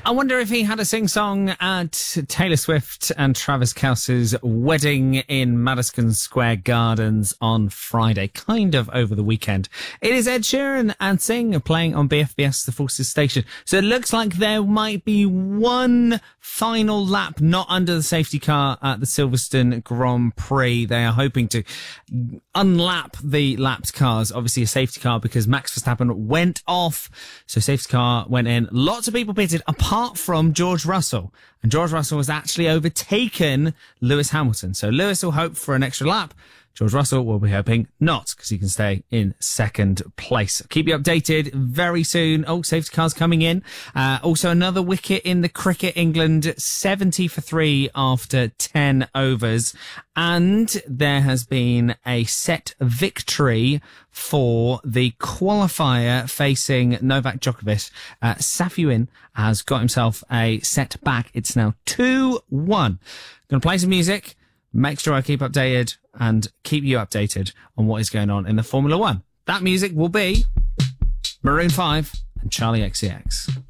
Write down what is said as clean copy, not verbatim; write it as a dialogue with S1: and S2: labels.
S1: I wonder if he had a sing-song at Taylor Swift and Travis Kelce's wedding in Madison Square Gardens on Friday, kind of over the weekend. It is Ed Sheeran and Sing playing on BFBS, the Forces station. So it looks like there might be one final lap not under the safety car at the Silverstone Grand Prix. They are hoping to unlap the lapped cars. Obviously a safety car because Max Verstappen went off. So safety car went in. Lots of people pitted apart from George Russell. And George Russell has actually overtaken Lewis Hamilton. So Lewis will hope for an extra lap. George Russell will be hoping not, because he can stay in second place. Keep you updated very soon. Oh, safety cars coming in. Also another wicket in the cricket. England 70 for 3 after 10 overs. And there has been a set victory for the qualifier facing Novak Djokovic. Safiuddin has got himself a set back. It's now 2-1. Going to play some music. Make sure I keep updated and keep you updated on what is going on in the Formula One. That music will be Maroon 5 and Charlie XCX.